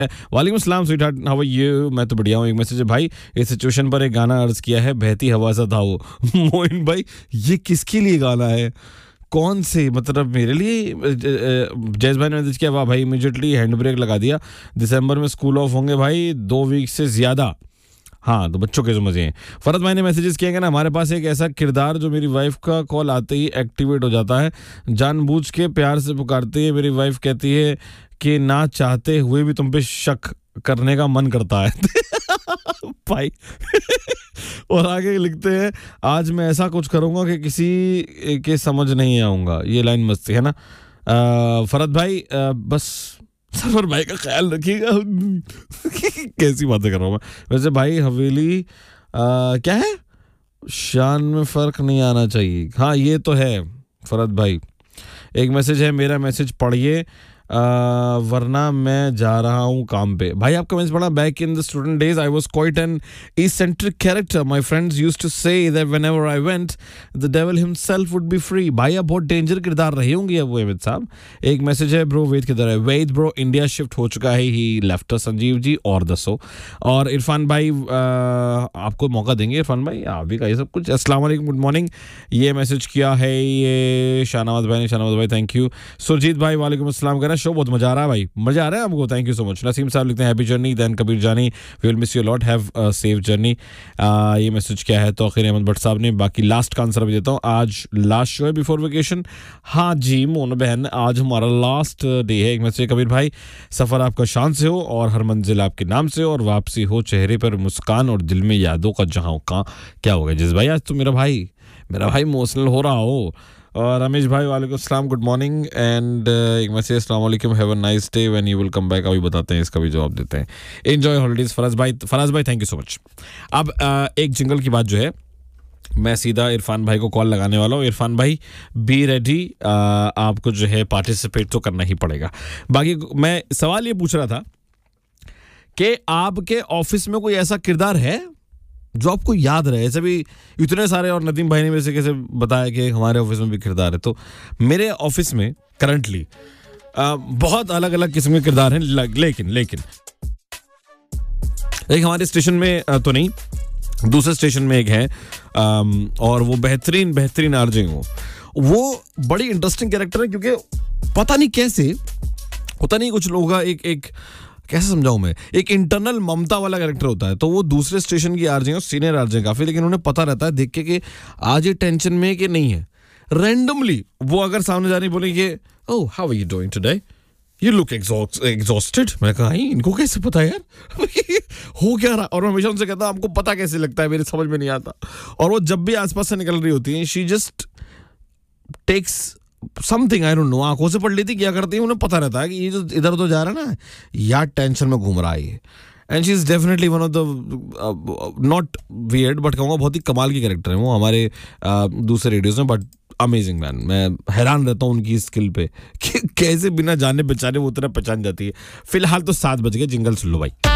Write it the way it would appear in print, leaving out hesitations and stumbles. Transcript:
वालेकुम अस्सलाम sweetheart, how are you? मैं तो बढ़िया हूँ। एक मैसेज है भाई, इस सिचुएशन पर एक गाना अर्ज किया है, बहती हवा सा था वो। मोइन भाई, ये किसके लिए गाना है? कौन से, मतलब मेरे लिए? जैस भाई ने मैसेज किया, वाह भाई इमीडिएटली हैंड ब्रेक लगा दिया, दिसंबर में स्कूल ऑफ होंगे भाई 2 वीक से ज़्यादा। हाँ, तो बच्चों के जो मजे हैं। फरत भाई ने मैसेजेस किए ना, हमारे पास एक ऐसा किरदार जो मेरी वाइफ का कॉल आते ही एक्टिवेट हो जाता है, जानबूझ के प्यार से पुकारती है, मेरी वाइफ कहती है कि ना चाहते हुए भी तुम पे शक करने का मन करता है। भाई और आगे लिखते हैं, आज मैं ऐसा कुछ करूंगा कि किसी के समझ नहीं आऊंगा। ये लाइन मस्ती है ना। फरत भाई बस सरवर भाई का ख्याल रखिएगा। कैसी बातें कर रहा हूँ मैं वैसे भाई। हवेली क्या है, शान में फर्क नहीं आना चाहिए। हाँ ये तो है फरत भाई। एक मैसेज है, मेरा मैसेज पढ़िए वरना मैं जा रहा हूँ काम पे। भाई आपका मैसेज पढ़ा, back in the student days I was quite an eccentric character. My friends used to say that whenever I went, the devil himself would be free. भाई आप बहुत डेंजर किरदार रहे होंगे अब वो अमित साहब। एक मैसेज है, ब्रो वेद किधर है? वेद ब्रो इंडिया शिफ्ट हो चुका है, ही लेफ्ट संजीव जी और दसो। और इरफान भाई आपको मौका देंगे, इरफान भाई आप भी कहिए सब कुछ। अस्सलाम वालेकुम, गुड मॉर्निंग। ये मैसेज किया है ये शाहनवाज भाई ने। शाहनवाज भाई थैंक यू। सुरजीत भाई वालेकुम अस्सलाम कह रहे हैं, शो बहुत मजा आ रहा है भाई, मजा आ रहा है आपको, thank you so much. Naseem साहब लिखते हैं, हैप्पी जर्नी। दैन कबीर जानी, we will miss you lot, have a safe journey. ये मैसेज क्या है तौकीर अहमद भट्ट साहब ने। बाकी लास्ट का आंसर भी देता हूँ, आज लास्ट शो है बिफोर वेकेशन। हाँ जी मोन बहन, आज हमारा लास्ट डे है। एक मैसेज कबीर भाई, सफ़र आपका शान से हो और हर मंजिल आपके नाम से, और वापसी हो चेहरे पर मुस्कान और दिल में यादों का जहाँ का। क्या हो गया जिस भाई, आज तो मेरा भाई इमोशनल हो रहा हो। और रमेश भाई वालेकुम अस्सलाम, गुड मॉर्निंग। एंड एक मैसेज, अस्सलाम वालेकुम, have a nice day, when you will come back. अभी बताते हैं, इसका भी जवाब देते हैं। एंजॉय हॉलीडेज फराज भाई थैंक यू सो मच। अब एक जिंगल की बात जो है, मैं सीधा इरफान भाई को कॉल लगाने वाला हूँ। इरफान भाई बी रेडी, आपको जो है पार्टिसिपेट तो करना ही पड़ेगा। बाकी मैं सवाल ये पूछ रहा था कि आपके ऑफिस में कोई ऐसा किरदार है जो आपको याद रहे? ऐसे भी इतने सारे, और नदीम भाई ने वैसे कैसे बताया कि हमारे ऑफिस में भी किरदार है, तो मेरे ऑफिस में करंटली बहुत अलग अलग किस्म के किरदार हैं। लेकिन एक हमारे स्टेशन में तो नहीं, दूसरे स्टेशन में एक है, और वो बेहतरीन आरजे हो। वो बड़ी इंटरेस्टिंग कैरेक्टर है, क्योंकि पता नहीं कैसे होता नहीं, कुछ लोगों का एक कैसे समझाऊं मैं, एक इंटरनल ममता वाला कैरेक्टर होता है। तो वो दूसरे स्टेशन की आरजे, सीनियर आरजे काफी, लेकिन उन्हें पता रहता है देख के कि आज ये टेंशन में कि नहीं है। रैंडमली वो अगर सामने जाने बोले कि oh how are you doing today, you look exhausted. मैं कहा इनको कैसे पता यार हो क्या रहा। और मैं हमेशा उनसे कहता हूं आपको पता कैसे लगता है, मेरे समझ में नहीं आता। और वो जब भी आसपास से निकल रही होती है, she just takes something, I don't know, आंखों से पढ़ लेती, क्या करती है, उन्हें पता रहता है कि ये जो इधर उधर जा रहा है ना, यार टेंशन में घूम रहा है ये। And she is definitely one of the not weird but कहूँगा बहुत ही कमाल की कैरेक्टर है वो हमारे दूसरे रेडियोज में। बट अमेजिंग मैन, मैं हैरान रहता हूँ उनकी स्किल पे कि कैसे बिना जाने पहचाने वो उतना पहचान जाती है। फिलहाल तो 7 बज गए, जिंगल सुन लो भाई।